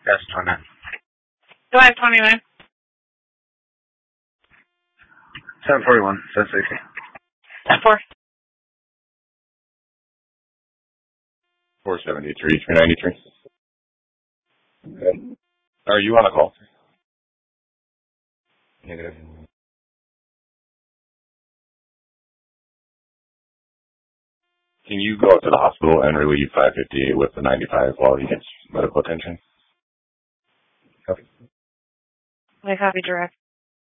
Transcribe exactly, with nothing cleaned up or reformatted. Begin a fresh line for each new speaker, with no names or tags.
That's twenty-nine.
five twenty-nine.
seven forty-one, seven sixty.
Four.
four seventy-three, three ninety-three. Okay. Are you on a call? Negative. Can you go up to the hospital and relieve five fifty-eight with the ninety-five while he gets medical attention? Okay.
I copy direct.